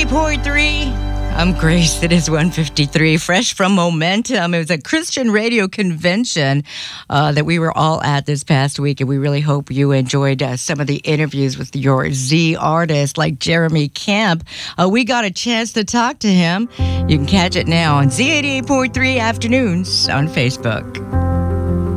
Z88.3. I'm Grace. It is 1:53, fresh from Momentum. It was a Christian radio convention that we were all at this past week, and we really hope you enjoyed some of the interviews with your Z artists like Jeremy Camp. We got a chance to talk to him. You can catch it now on Z88.3 Afternoons on Facebook.